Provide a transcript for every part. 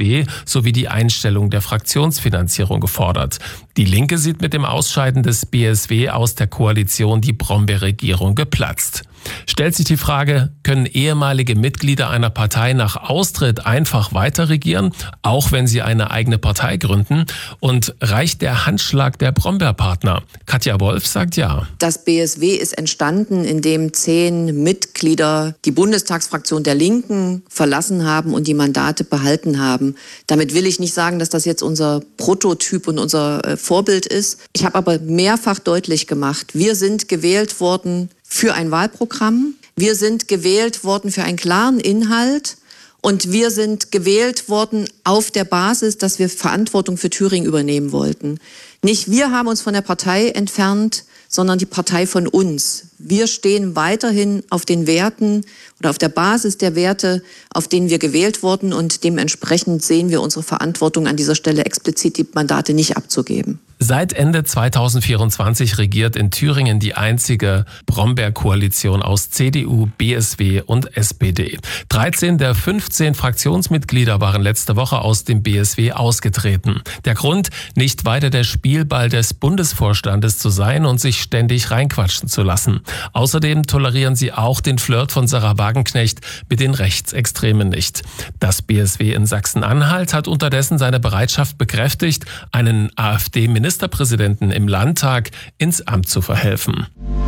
BSW sowie die Einstellung der Fraktionsfinanzierung gefordert. Die Linke sieht mit dem Ausscheiden des BSW aus der Koalition die Brombeer-Regierung geplatzt. Stellt sich die Frage, können ehemalige Mitglieder einer Partei nach Austritt einfach weiter regieren, auch wenn sie eine eigene Partei gründen? Und reicht der Handschlag der Brombeer-Partner? Katja Wolf sagt ja. Das BSW ist entstanden, indem 10 Mitglieder die Bundestagsfraktion der Linken verlassen haben und die Mandate behalten haben. Damit will ich nicht sagen, dass das jetzt unser Prototyp und unser Vorbild ist. Ich habe aber mehrfach deutlich gemacht, wir sind gewählt worden für ein Wahlprogramm. Wir sind gewählt worden für einen klaren Inhalt und wir sind gewählt worden auf der Basis, dass wir Verantwortung für Thüringen übernehmen wollten. Nicht wir haben uns von der Partei entfernt, sondern die Partei von uns. Wir stehen weiterhin auf den Werten oder auf der Basis der Werte, auf denen wir gewählt wurden und dementsprechend sehen wir unsere Verantwortung an dieser Stelle explizit die Mandate nicht abzugeben. Seit Ende 2024 regiert in Thüringen die einzige Brombeer-Koalition aus CDU, BSW und SPD. 13 der 15 Fraktionsmitglieder waren letzte Woche aus dem BSW ausgetreten. Der Grund, nicht weiter der Spielball des Bundesvorstandes zu sein und sich ständig reinquatschen zu lassen. Außerdem tolerieren sie auch den Flirt von Sarah Wagenknecht mit den Rechtsextremen nicht. Das BSW in Sachsen-Anhalt hat unterdessen seine Bereitschaft bekräftigt, einen AfD-Ministerpräsidenten im Landtag ins Amt zu verhelfen.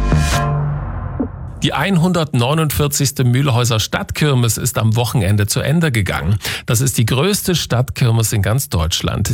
Die 149. Mühlhäuser Stadtkirmes ist am Wochenende zu Ende gegangen. Das ist die größte Stadtkirmes in ganz Deutschland.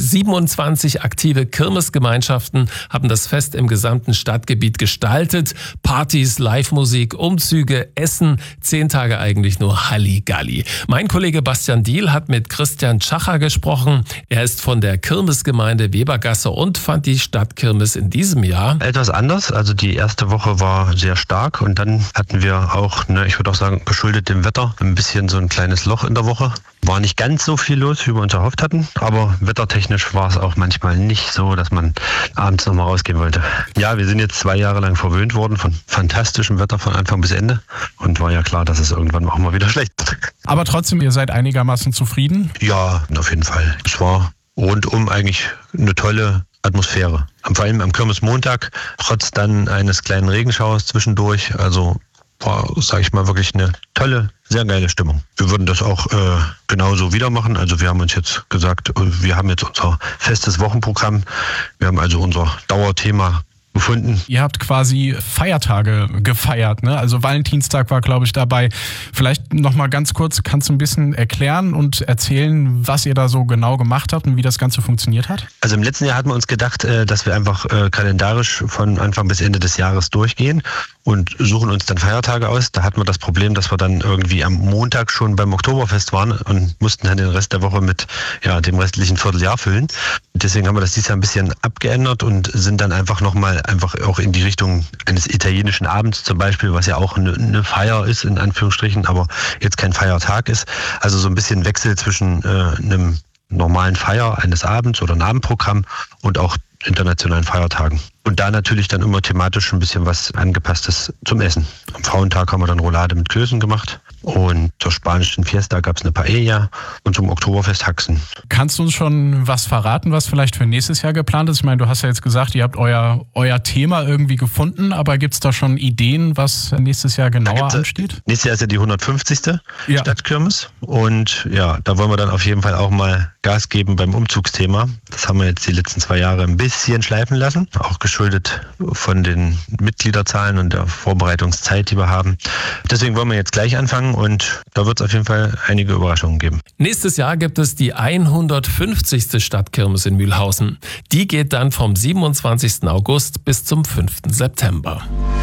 27 aktive Kirmesgemeinschaften haben das Fest im gesamten Stadtgebiet gestaltet. Partys, Live-Musik, Umzüge, Essen, 10 Tage eigentlich nur Halligalli. Mein Kollege Bastian Diehl hat mit Christian Schacher gesprochen. Er ist von der Kirmesgemeinde Webergasse und fand die Stadtkirmes in diesem Jahr etwas anders. Also die erste Woche war sehr stark und dann hatten wir auch, ich würde auch sagen, geschuldet dem Wetter, ein bisschen so ein kleines Loch in der Woche. War nicht ganz so viel los, wie wir uns erhofft hatten, aber wettertechnisch war es auch manchmal nicht so, dass man abends nochmal rausgehen wollte. Ja, wir sind jetzt 2 Jahre lang verwöhnt worden von fantastischem Wetter von Anfang bis Ende und war ja klar, dass es irgendwann auch mal wieder schlecht wird. Aber trotzdem, ihr seid einigermaßen zufrieden? Ja, auf jeden Fall. Es war rundum eigentlich eine tolle Atmosphäre. Vor allem am Kirmesmontag, trotz dann eines kleinen Regenschauers zwischendurch, also war, sage ich mal, wirklich eine tolle, sehr geile Stimmung. Wir würden das auch genauso wieder machen. Also wir haben uns jetzt gesagt, wir haben jetzt unser festes Wochenprogramm. Wir haben also unser Dauerthema gefunden. Ihr habt quasi Feiertage gefeiert, ne? Also Valentinstag war, glaube ich, dabei. Vielleicht noch mal ganz kurz, kannst du ein bisschen erklären und erzählen, was ihr da so genau gemacht habt und wie das Ganze funktioniert hat? Also im letzten Jahr hatten wir uns gedacht, dass wir einfach kalendarisch von Anfang bis Ende des Jahres durchgehen und suchen uns dann Feiertage aus. Da hatten wir das Problem, dass wir dann irgendwie am Montag schon beim Oktoberfest waren und mussten dann den Rest der Woche mit dem restlichen Vierteljahr füllen. Deswegen haben wir das dieses Jahr ein bisschen abgeändert und sind dann einfach auch in die Richtung eines italienischen Abends zum Beispiel, was ja auch eine Feier ist, in Anführungsstrichen, aber jetzt kein Feiertag ist. Also so ein bisschen Wechsel zwischen einem normalen Feier eines Abends oder ein Abendprogramm und auch internationalen Feiertagen. Und da natürlich dann immer thematisch ein bisschen was Angepasstes zum Essen. Am Frauentag haben wir dann Roulade mit Klößen gemacht und zur spanischen Fiesta gab es eine Paella und zum Oktoberfest Haxen. Kannst du uns schon was verraten, was vielleicht für nächstes Jahr geplant ist? Ich meine, du hast ja jetzt gesagt, ihr habt euer Thema irgendwie gefunden, aber gibt es da schon Ideen, was nächstes Jahr genauer ansteht? Nächstes Jahr ist ja die 150. Stadtkirmes und da wollen wir dann auf jeden Fall auch mal Gas geben beim Umzugsthema. Das haben wir jetzt die letzten 2 Jahre ein bisschen schleifen lassen, auch geschuldet von den Mitgliederzahlen und der Vorbereitungszeit, die wir haben. Deswegen wollen wir jetzt gleich anfangen und da wird es auf jeden Fall einige Überraschungen geben. Nächstes Jahr gibt es die 150. Stadtkirmes in Mühlhausen. Die geht dann vom 27. August bis zum 5. September.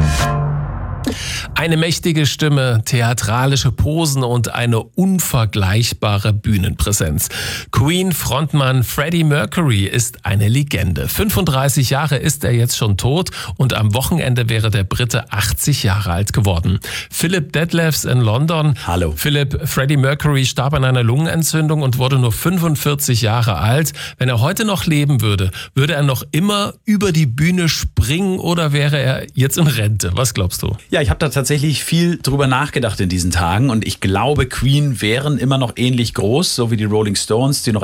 Eine mächtige Stimme, theatralische Posen und eine unvergleichbare Bühnenpräsenz. Queen-Frontmann Freddie Mercury ist eine Legende. 35 Jahre ist er jetzt schon tot und am Wochenende wäre der Brite 80 Jahre alt geworden. Philip Detlefs in London. Hallo. Philip, Freddie Mercury starb an einer Lungenentzündung und wurde nur 45 Jahre alt. Wenn er heute noch leben würde, würde er noch immer über die Bühne springen oder wäre er jetzt in Rente? Was glaubst du? Ja, ich habe da tatsächlich viel drüber nachgedacht in diesen Tagen und ich glaube, Queen wären immer noch ähnlich groß, so wie die Rolling Stones, die noch